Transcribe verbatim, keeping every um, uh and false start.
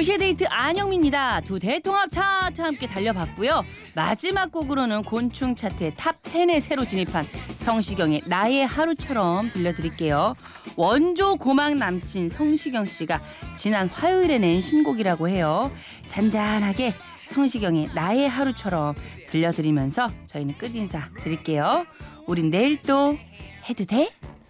동시에 데이트 안영미입니다. 두 대통합 차트 함께 달려봤고요. 마지막 곡으로는 곤충 차트의 탑 텐에 새로 진입한 성시경의 나의 하루처럼 들려드릴게요. 원조 고막 남친 성시경 씨가 지난 화요일에 낸 신곡이라고 해요. 잔잔하게 성시경의 나의 하루처럼 들려드리면서 저희는 끝인사 드릴게요. 우린 내일 또 해도 돼?